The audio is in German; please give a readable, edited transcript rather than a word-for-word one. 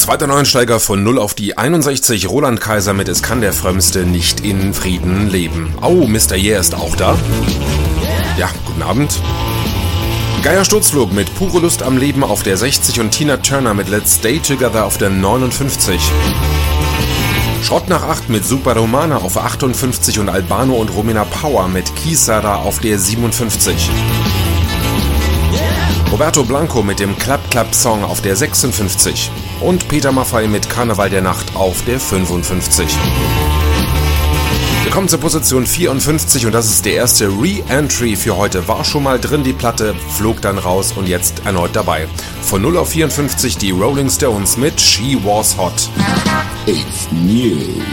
Zweiter Neuensteiger von 0 auf die 61, Roland Kaiser mit Es kann der Frömmste nicht in Frieden leben. Oh, Mr. Yeah ist auch da. Ja, guten Abend. Geier Sturzflug mit Pure Lust am Leben auf der 60 und Tina Turner mit Let's Stay Together auf der 59. Schrott nach 8 mit Super Romana auf 58 und Albano und Romina Power mit Kisara auf der 57. Roberto Blanco mit dem Clap Clap Song auf der 56 und Peter Maffay mit Karneval der Nacht auf der 55. Wir kommen zur Position 54 und das ist der erste Re-Entry für heute. War schon mal drin die Platte, flog dann raus und jetzt erneut dabei. Von 0 auf 54 die Rolling Stones mit She Was Hot. It's new.